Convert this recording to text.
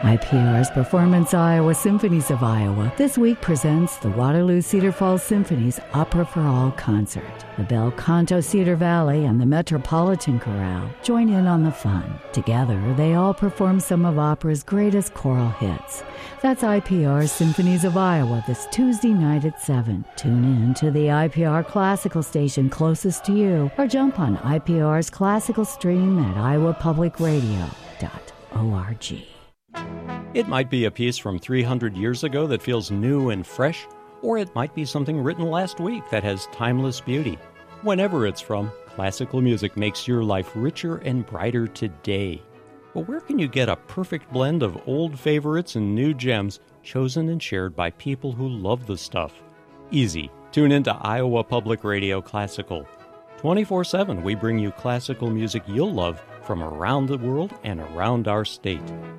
IPR's Performance Iowa Symphonies of Iowa this week presents the Waterloo Cedar Falls Symphony's Opera for All concert. The Bel Canto Cedar Valley and the Metropolitan Chorale join in on the fun. Together, they all perform some of opera's greatest choral hits. That's IPR's Symphonies of Iowa this Tuesday night at 7. Tune in to the IPR Classical station closest to you or jump on IPR's Classical stream at iowapublicradio.org. It might be a piece from 300 years ago that feels new and fresh, or it might be something written last week that has timeless beauty. Whenever it's from, classical music makes your life richer and brighter today. But where can you get a perfect blend of old favorites and new gems chosen and shared by people who love the stuff? Easy. Tune into Iowa Public Radio Classical. 24/7 we bring you classical music you'll love from around the world and around our state.